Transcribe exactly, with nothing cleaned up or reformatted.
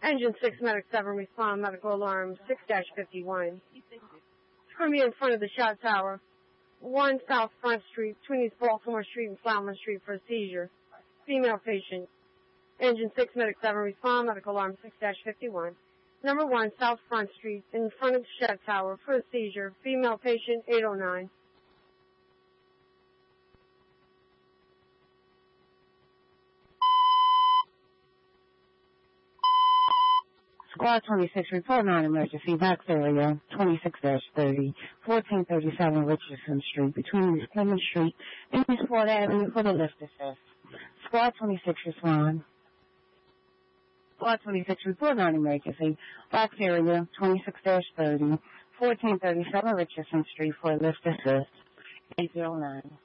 Engine six, Medic seven, respond, medical alarm six dash fifty-one. Premier in front of the shot tower, one South Front Street, between East Baltimore Street and Flowerman Street for a seizure. Female patient. Engine six, Medic seven, respond, medical alarm six dash fifty-one. Number one, South Front Street, in front of the shot tower for a seizure. Female patient, eight oh nine. Squad twenty-six, report non-emergency, box area twenty-six dash thirty, fourteen thirty-seven Richardson Street, between East Clement Street and East Fort Avenue for the lift assist. Squad twenty-six, respond. Squad twenty-six, report non-emergency, box area twenty-six dash thirty, fourteen thirty-seven Richardson Street for a lift assist. eight oh nine.